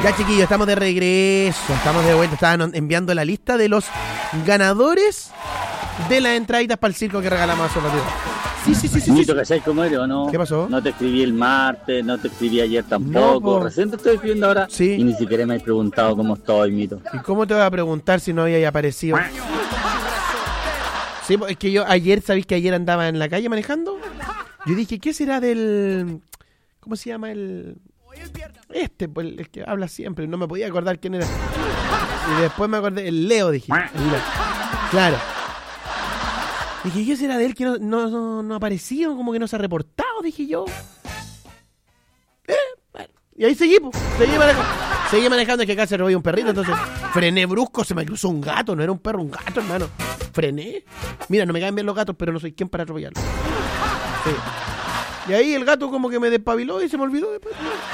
Ya, chiquillos, estamos de regreso, estamos de vuelta. Estaban enviando la lista de los ganadores de las entraditas para el circo que regalamos hace un ratito. Sí. Mito, ¿cachai cómo eres o no? ¿Qué pasó? No te escribí el martes, no te escribí ayer tampoco. No, recién te estoy escribiendo ahora. Sí. Y ni siquiera me has preguntado cómo estoy, Mito. ¿Y cómo te voy a preguntar si no había aparecido? Sí, es que yo ayer, ¿sabéis que ayer andaba en la calle manejando? Yo dije, ¿qué será del... ¿Cómo se llama el...? Pues, el que habla siempre, no me podía acordar quién era. Y después me acordé, el Leo, dije. Claro. Dije, ¿qué será de él que no ha aparecido? Como que no se ha reportado, dije yo. Bueno. Y ahí seguí, pues. Seguí manejando, es que acá se robó un perrito, entonces frené brusco, se me cruzó un gato, no era un perro, un gato, hermano. Frené. Mira, no me caen bien los gatos, pero no soy quien para atropellarlos. Sí. Y ahí el gato como que me despabiló y se me olvidó después.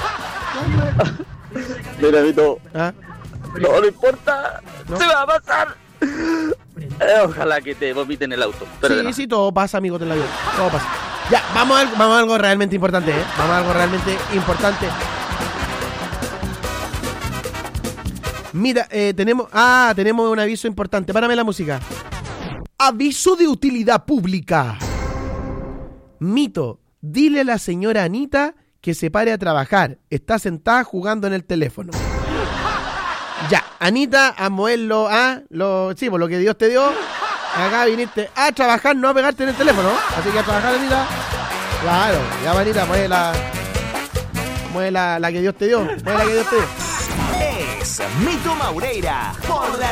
Mira, Mito. ¿Ah? No importa. ¿No? Se va a pasar. Ojalá que te vomiten el auto. Pero Sí, todo pasa, amigo, en la vida. Todo pasa. Ya, vamos a algo realmente importante, ¿eh? Vamos a algo realmente importante. Mira, tenemos un aviso importante. Párame la música. Aviso de utilidad pública. Mito, dile a la señora Anita que se pare a trabajar. Está sentada jugando en el teléfono. Ya, Anita, a moverlo, por lo que Dios te dio. Acá viniste a trabajar, no a pegarte en el teléfono. Así que a trabajar, Anita. Claro, ya, Anita, mueve la que Dios te dio. Mueve la que Dios te dio. Es Mito Maureira por la